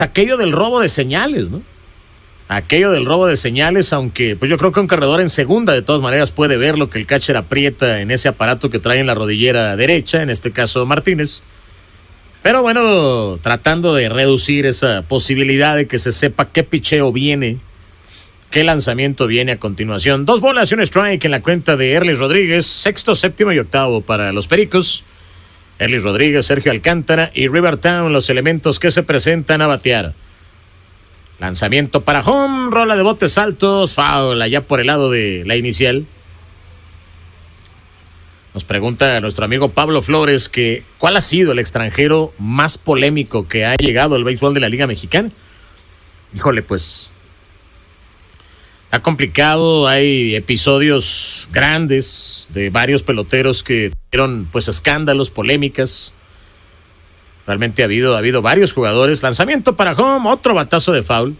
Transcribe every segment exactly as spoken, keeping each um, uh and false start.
aquello del robo de señales, ¿no? Aquello del robo de señales, aunque pues yo creo que un corredor en segunda de todas maneras puede ver lo que el catcher aprieta en ese aparato que trae en la rodillera derecha, en este caso Martínez. Pero bueno, tratando de reducir esa posibilidad de que se sepa qué picheo viene, qué lanzamiento viene a continuación. Dos bolas y un strike en la cuenta de Erlis Rodríguez, sexto, séptimo y octavo para los Pericos. Erlis Rodríguez, Sergio Alcántara y Rivertown, los elementos que se presentan a batear. Lanzamiento para home, rola de botes altos, foul allá por el lado de la inicial. Nos pregunta nuestro amigo Pablo Flores que ¿cuál ha sido el extranjero más polémico que ha llegado al béisbol de la Liga Mexicana? Híjole, pues está complicado, hay episodios grandes de varios peloteros que tuvieron pues escándalos, polémicas. Realmente ha habido, ha habido varios jugadores. Lanzamiento para home, otro batazo de foul.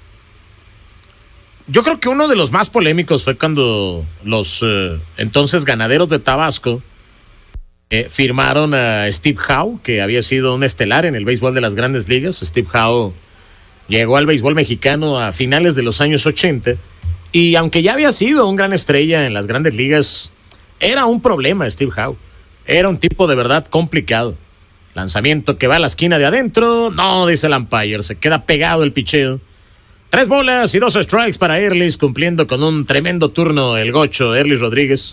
Yo creo que uno de los más polémicos fue cuando los eh, entonces Ganaderos de Tabasco eh, firmaron a Steve Howe, que había sido un estelar en el béisbol de las Grandes Ligas. Steve Howe llegó al béisbol mexicano a finales de los años ochenta y aunque ya había sido un gran estrella en las Grandes Ligas, era un problema Steve Howe. Era un tipo de verdad complicado. Lanzamiento que va a la esquina de adentro. No, dice el umpire. Se queda pegado el picheo. Tres bolas y dos strikes para Erlis, cumpliendo con un tremendo turno el gocho Erlis Rodríguez.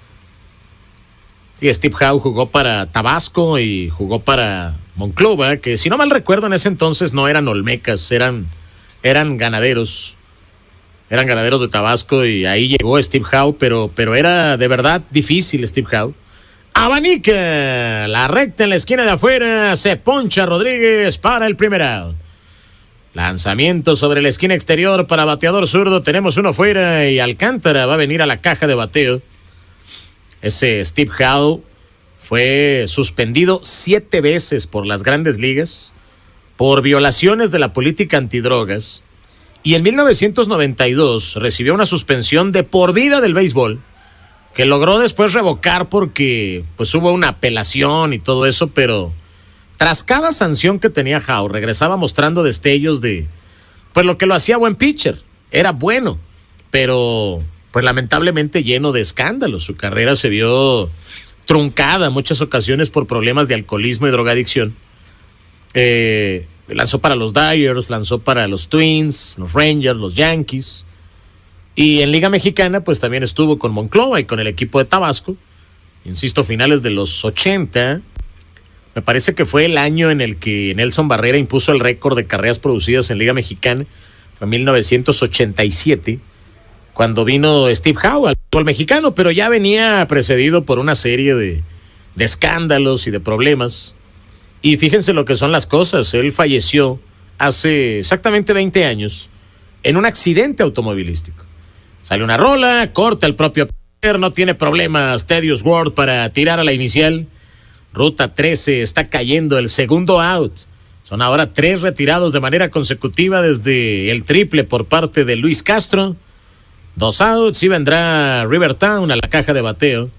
Sí, Steve Howe jugó para Tabasco y jugó para Monclova, que si no mal recuerdo en ese entonces no eran olmecas, eran, eran ganaderos. Eran ganaderos de Tabasco y ahí llegó Steve Howe, pero, pero era de verdad difícil Steve Howe. Abanica, la recta en la esquina de afuera, se poncha Rodríguez para el primer out. Lanzamiento sobre la esquina exterior para bateador zurdo, tenemos uno fuera y Alcántara va a venir a la caja de bateo. Ese Steve Howe fue suspendido siete veces por las Grandes Ligas por violaciones de la política antidrogas y en mil novecientos noventa y dos recibió una suspensión de por vida del béisbol, que logró después revocar porque pues hubo una apelación y todo eso, pero tras cada sanción que tenía Howe, regresaba mostrando destellos de pues lo que lo hacía buen pitcher. Era bueno, pero pues lamentablemente lleno de escándalos. Su carrera se vio truncada en muchas ocasiones por problemas de alcoholismo y drogadicción. Eh, lanzó para los Dyers, lanzó para los Twins, los Rangers, los Yankees. Y en Liga Mexicana, pues también estuvo con Monclova y con el equipo de Tabasco. Insisto, finales de los ochenta. Me parece que fue el año en el que Nelson Barrera impuso el récord de carreras producidas en Liga Mexicana. Fue en mil novecientos ochenta y siete, cuando vino Steve Howe al fútbol mexicano, pero ya venía precedido por una serie de, de escándalos y de problemas. Y fíjense lo que son las cosas. Él falleció hace exactamente veinte años en un accidente automovilístico. Sale una rola, corta el propio pitcher, no tiene problemas Thaddeus Ward para tirar a la inicial. Ruta trece, está cayendo el segundo out. Son ahora tres retirados de manera consecutiva desde el triple por parte de Luis Castro. Dos outs y vendrá Rivertown a la caja de bateo.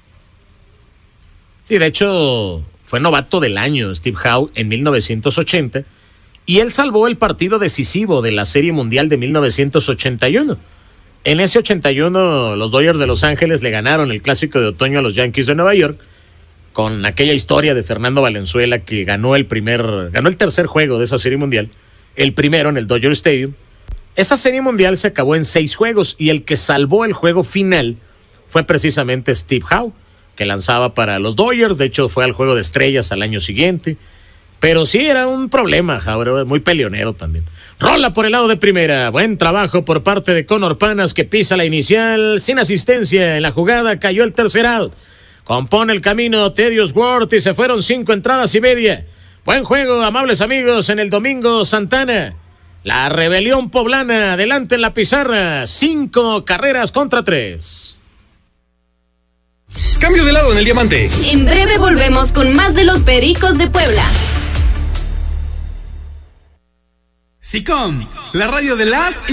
Sí, de hecho, fue novato del año Steve Howe en mil novecientos ochenta y él salvó el partido decisivo de la Serie Mundial de mil novecientos ochenta y uno. En ese ochenta y uno, los Dodgers de Los Ángeles le ganaron el Clásico de Otoño a los Yankees de Nueva York, con aquella historia de Fernando Valenzuela que ganó el primer, ganó el tercer juego de esa Serie Mundial, el primero en el Dodger Stadium. Esa Serie Mundial se acabó en seis juegos y el que salvó el juego final fue precisamente Steve Howe, que lanzaba para los Dodgers. De hecho, fue al Juego de Estrellas al año siguiente. Pero sí era un problema, Howe, muy peleonero también. Rola por el lado de primera. Buen trabajo por parte de Conor Panas, que pisa la inicial sin asistencia en la jugada. Cayó el tercer out. Compone el camino Thaddeus Ward y se fueron cinco entradas y media. Buen juego, amables amigos, en el Domingo Santana. La rebelión poblana adelante en la pizarra. Cinco carreras contra tres. Cambio de lado en el diamante. En breve volvemos con más de los Pericos de Puebla. SICOM, la radio de las